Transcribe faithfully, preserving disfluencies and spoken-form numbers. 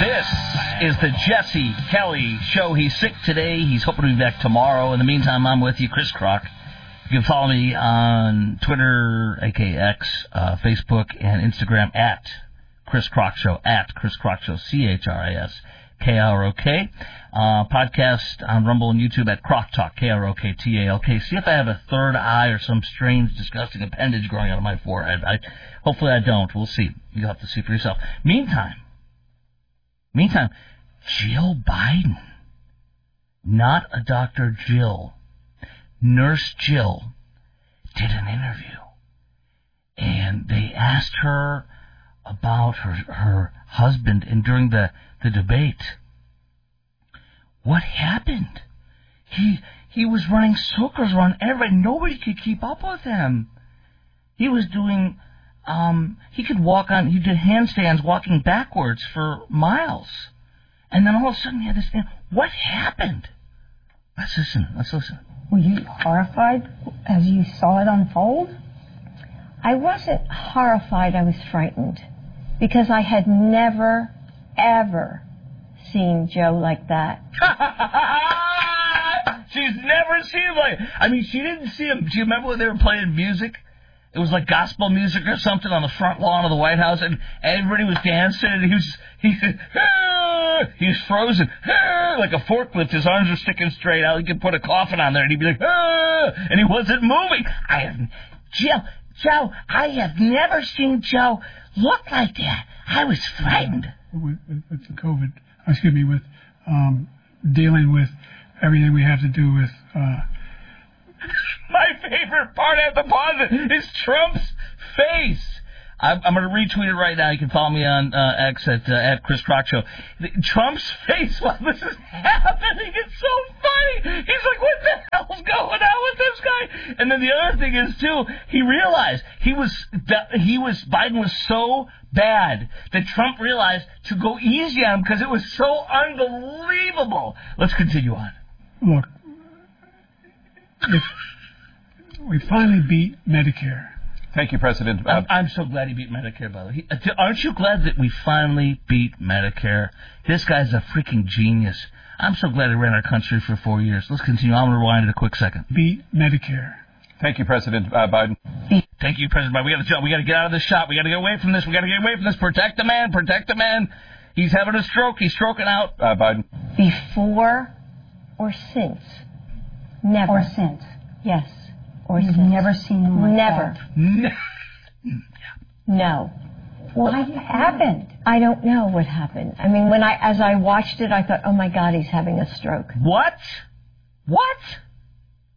This is the Jesse Kelly Show. He's sick today. He's hoping to be back tomorrow. In the meantime, I'm with you, Chris Crock. You can follow me on Twitter, A K A X, uh, Facebook, and Instagram at Chris Crock Show, at Chris Crock Show, C H R I S K R O K. Uh, podcast on Rumble and YouTube at Crock Talk, K R O K T A L K. See if I have a third eye or some strange, disgusting appendage growing out of my forehead. I, hopefully I don't. We'll see. You'll have to see for yourself. Meantime, meantime, Jill Biden, not a Doctor Jill, Nurse Jill, did an interview. And they asked her about her her husband, and during the, the debate, what happened? He he was running circles around everybody. Nobody could keep up with him. He was doing, um, he could walk on, he did handstands walking backwards for miles. And then all of a sudden he had this thing. What happened? Let's listen, let's listen. Were you horrified as you saw it unfold? I wasn't horrified, I was frightened. Because I had never, ever seen Joe like that. She's never seen him like... I mean, she didn't see him. Do you remember when they were playing music? It was like gospel music or something on the front lawn of the White House, and everybody was dancing, and he was... He, he was frozen. Like a forklift, his arms were sticking straight out. He could put a coffin on there, and he'd be like... And he wasn't moving. I have... Jill, Joe, I have never seen Joe look like that. I was frightened. With, with, with the COVID... Excuse me, with um, dealing with everything we have to do with... Uh... My favorite part, I have to pause it, is Trump's face. I'm, I'm going to retweet it right now. You can follow me on uh, X at, uh, at Chris Crock Show. The, Trump's face while this is happening is so funny. He's like, what the hell's going on with this guy? And then the other thing is, too, he realized he was, that he was, Biden was so bad that Trump realized to go easy on him because it was so unbelievable. Let's continue on. Look, if we finally beat Medicare. Thank you, President. Uh, I'm, I'm so glad he beat Medicare, by the way. He, aren't you glad that we finally beat Medicare? This guy's a freaking genius. I'm so glad he ran our country for four years. Let's continue. I'm going to rewind it a quick second. Beat Medicare. Thank you, President uh, Biden. Thank you, President Biden. We got to jump. We got to get out of this shot. We got to get away from this. We got to get away from this. Protect the man. Protect the man. He's having a stroke. He's stroking out. Uh, Biden. Before or since? Never. Or since? Yes. Or You've since. never seen him like Never. that? Never. No. What happened? I don't know what happened. I mean, when I, as I watched it, I thought, oh my God, he's having a stroke. What? What?